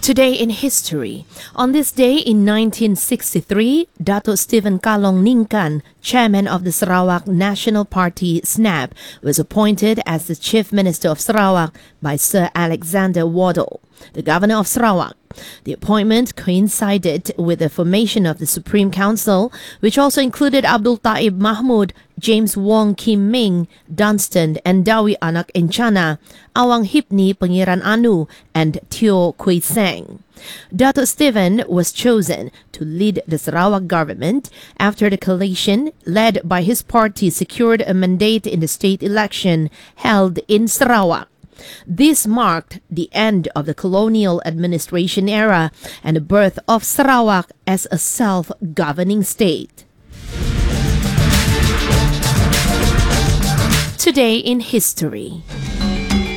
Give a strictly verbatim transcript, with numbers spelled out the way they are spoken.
Today in history. On this day in nineteen sixty-three, Dato Stephen Kalong Ningkan, chairman of the Sarawak National Party S N A P, was appointed as the Chief Minister of Sarawak by Sir Alexander Waddell, the Governor of Sarawak. The appointment coincided with the formation of the Supreme Council, which also included Abdul Taib Mahmud, James Wong Kim Ming, Dunstan and Dawi Anak Encana, Awang Hipni Pangeran Anu, and Teo Kui Seng. Dato Stephen was chosen to lead the Sarawak government after the coalition led by his party secured a mandate in the state election held in Sarawak. This marked the end of the colonial administration era and the birth of Sarawak as a self-governing state. Today in history.